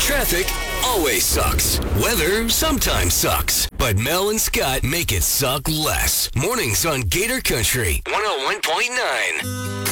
Traffic always sucks. Weather sometimes sucks. But Mel and Scott make it suck less. Mornings on Gator Country 101.9.